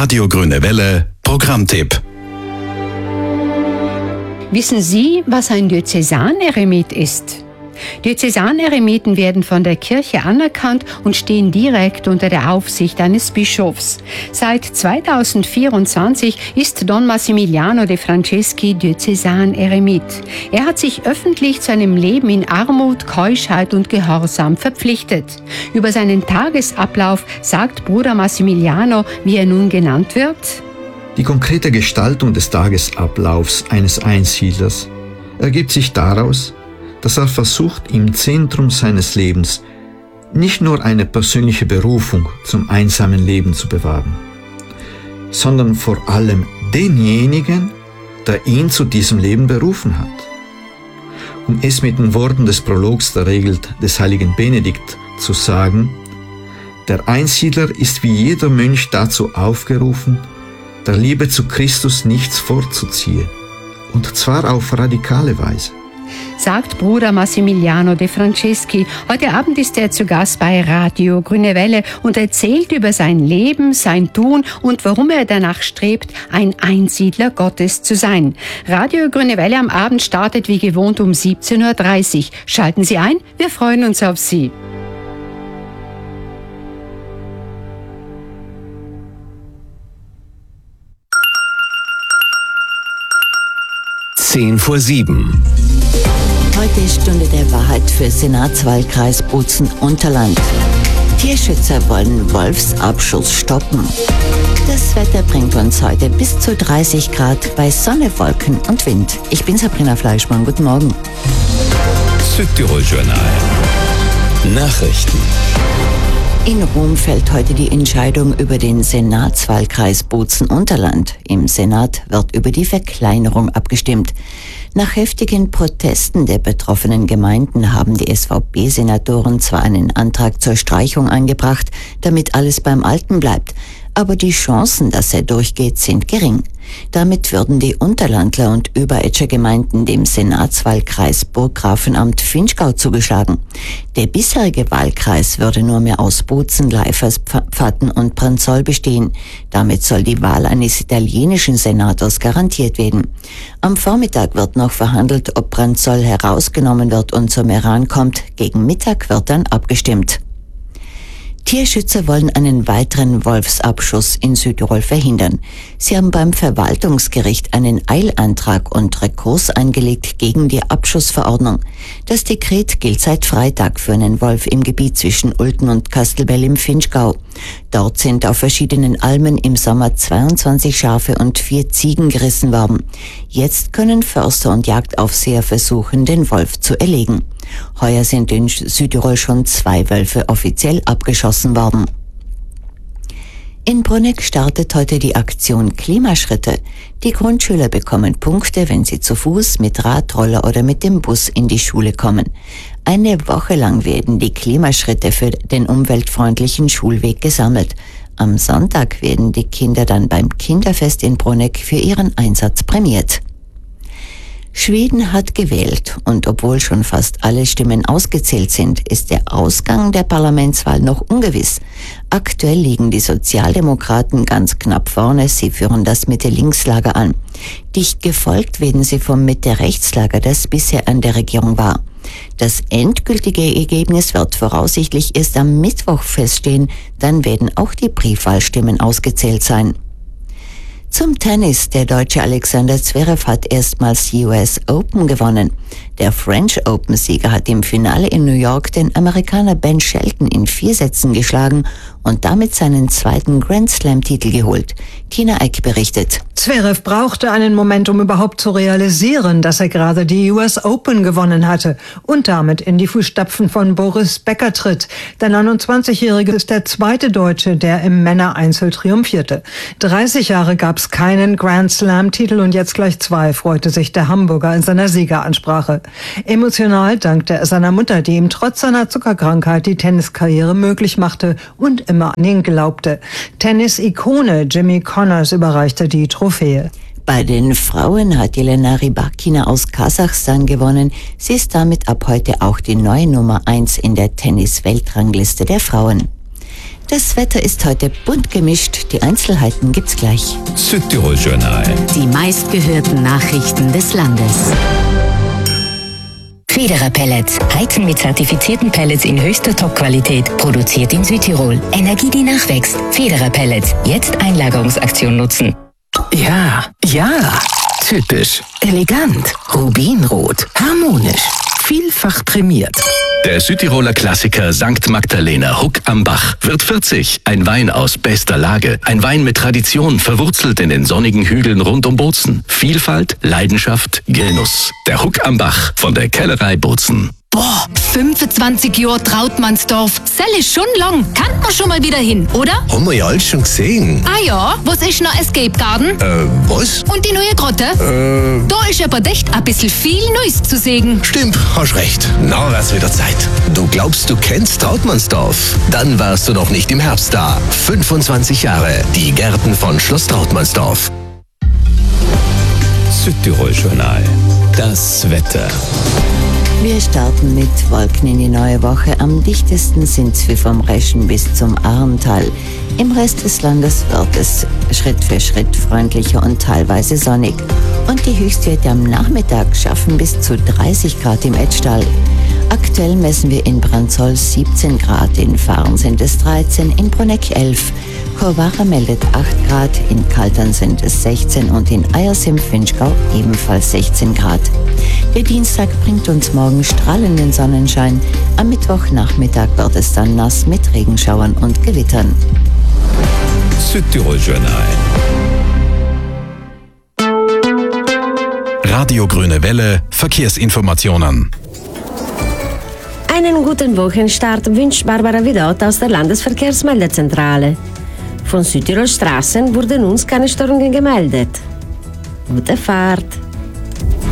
Radio Grüne Welle Programmtipp. Wissen Sie, was ein Diözesaneremit ist? Diözesaneremiten werden von der Kirche anerkannt und stehen direkt unter der Aufsicht eines Bischofs. Seit 2024 ist Don Massimiliano de Franceschi Diözesaneremit. Er hat sich öffentlich zu einem Leben in Armut, Keuschheit und Gehorsam verpflichtet. Über seinen Tagesablauf sagt Bruder Massimiliano, wie er nun genannt wird: Die konkrete Gestaltung des Tagesablaufs eines Einsiedlers ergibt sich daraus, dass er versucht, im Zentrum seines Lebens nicht nur eine persönliche Berufung zum einsamen Leben zu bewahren, sondern vor allem denjenigen, der ihn zu diesem Leben berufen hat. Um es mit den Worten des Prologs der Regel des heiligen Benedikt zu sagen: Der Einsiedler ist wie jeder Mönch dazu aufgerufen, der Liebe zu Christus nichts vorzuziehen, und zwar auf radikale Weise. Sagt Bruder Massimiliano de Franceschi. Heute Abend ist er zu Gast bei Radio Grüne Welle und erzählt über sein Leben, sein Tun und warum er danach strebt, ein Einsiedler Gottes zu sein. Radio Grüne Welle am Abend startet wie gewohnt um 17.30 Uhr. Schalten Sie ein, wir freuen uns auf Sie. Zehn vor 7. Heute ist Stunde der Wahrheit für Senatswahlkreis Bozen-Unterland. Tierschützer wollen Wolfsabschuss stoppen. Das Wetter bringt uns heute bis zu 30 Grad bei Sonne, Wolken und Wind. Ich bin Sabrina Fleischmann. Guten Morgen. Südtirol-Journal. Nachrichten. In Rom fällt heute die Entscheidung über den Senatswahlkreis Bozen-Unterland. Im Senat wird über die Verkleinerung abgestimmt. Nach heftigen Protesten der betroffenen Gemeinden haben die SVP-Senatoren zwar einen Antrag zur Streichung eingebracht, damit alles beim Alten bleibt, aber die Chancen, dass er durchgeht, sind gering. Damit würden die Unterlandler und Überetscher Gemeinden dem Senatswahlkreis Burggrafenamt Vinschgau zugeschlagen. Der bisherige Wahlkreis würde nur mehr aus Bozen, Leiferspfatten und Pranzoll bestehen. Damit soll die Wahl eines italienischen Senators garantiert werden. Am Vormittag wird noch verhandelt, ob Pranzoll herausgenommen wird und zum Iran kommt. Gegen Mittag wird dann abgestimmt. Tierschützer wollen einen weiteren Wolfsabschuss in Südtirol verhindern. Sie haben beim Verwaltungsgericht einen Eilantrag und Rekurs eingelegt gegen die Abschussverordnung. Das Dekret gilt seit Freitag für einen Wolf im Gebiet zwischen Ulten und Kastelbell im Vinschgau. Dort sind auf verschiedenen Almen im Sommer 22 Schafe und 4 Ziegen gerissen worden. Jetzt können Förster und Jagdaufseher versuchen, den Wolf zu erlegen. Heuer sind in Südtirol schon 2 Wölfe offiziell abgeschossen worden. In Bruneck startet heute die Aktion Klimaschritte. Die Grundschüler bekommen Punkte, wenn sie zu Fuß, mit Rad, Roller oder mit dem Bus in die Schule kommen. Eine Woche lang werden die Klimaschritte für den umweltfreundlichen Schulweg gesammelt. Am Sonntag werden die Kinder dann beim Kinderfest in Bruneck für ihren Einsatz prämiert. Schweden hat gewählt und obwohl schon fast alle Stimmen ausgezählt sind, ist der Ausgang der Parlamentswahl noch ungewiss. Aktuell liegen die Sozialdemokraten ganz knapp vorne, sie führen das Mitte-Links-Lager an. Dicht gefolgt werden sie vom Mitte-Rechts-Lager, das bisher an der Regierung war. Das endgültige Ergebnis wird voraussichtlich erst am Mittwoch feststehen, dann werden auch die Briefwahlstimmen ausgezählt sein. Zum Tennis. Der Deutsche Alexander Zverev hat erstmals die US Open gewonnen. Der French Open-Sieger hat im Finale in New York den Amerikaner Ben Shelton in 4 Sätzen geschlagen und damit seinen 2. Grand Slam-Titel geholt. Tina Eck berichtet. Zverev brauchte einen Moment, um überhaupt zu realisieren, dass er gerade die US Open gewonnen hatte und damit in die Fußstapfen von Boris Becker tritt. Der 29-Jährige ist der 2. Deutsche, der im Männereinzel triumphierte. 30 Jahre gab es keinen Grand Slam-Titel und jetzt gleich 2, freute sich der Hamburger in seiner Siegeransprache. Emotional dankte er seiner Mutter, die ihm trotz seiner Zuckerkrankheit die Tenniskarriere möglich machte und immer an ihn glaubte. Tennis-Ikone Jimmy Connors überreichte die Trophäe. Bei den Frauen hat Jelena Rybakina aus Kasachstan gewonnen. Sie ist damit ab heute auch die neue Nummer 1 in der Tennis-Weltrangliste der Frauen. Das Wetter ist heute bunt gemischt. Die Einzelheiten gibt's gleich. Südtirol Journal. Die meistgehörten Nachrichten des Landes. Federer Pellets. Heizen mit zertifizierten Pellets in höchster Top-Qualität. Produziert in Südtirol. Energie, die nachwächst. Federer Pellets. Jetzt Einlagerungsaktion nutzen. Ja. Typisch. Elegant. Rubinrot. Harmonisch. Vielfach prämiert. Der Südtiroler Klassiker St. Magdalena Huck am Bach wird 40. Ein Wein aus bester Lage. Ein Wein mit Tradition, verwurzelt in den sonnigen Hügeln rund um Bozen. Vielfalt, Leidenschaft, Genuss. Der Huck am Bach von der Kellerei Bozen. Boah, 25 Jahre Trautmannsdorf. Sell ist schon lang. Kann man schon mal wieder hin, oder? Haben wir ja alles schon gesehen. Ah ja, was ist noch Escape Garden? Was? Und die neue Grotte? Da ist aber echt ein bisschen viel Neues zu sehen. Stimmt, hast recht. Na, wär's wieder Zeit. Du glaubst, du kennst Trautmannsdorf? Dann warst du noch nicht im Herbst da. 25 Jahre. Die Gärten von Schloss Trautmannsdorf. Südtirol Journal. Das Wetter. Wir starten mit Wolken in die neue Woche. Am dichtesten sind's wie vom Reschen bis zum Ahrntal. Im Rest des Landes wird es Schritt für Schritt freundlicher und teilweise sonnig. Und die Höchstwerte am Nachmittag schaffen bis zu 30 Grad im Etschtal. Aktuell messen wir in Branzoll 17 Grad, in Fahren sind es 13, in Bruneck 11. Chorwara meldet 8 Grad, in Kaltern sind es 16 und in Eiersim-Finchgau ebenfalls 16 Grad. Der Dienstag bringt uns morgen strahlenden Sonnenschein. Am Mittwochnachmittag wird es dann nass mit Regenschauern und Gewittern. Südtirol Journal. Radio Grüne Welle, Verkehrsinformationen. Einen guten Wochenstart wünscht Barbara Vidot aus der Landesverkehrsmeldezentrale. Von Südtirol Straßen wurden uns keine Störungen gemeldet. Gute Fahrt!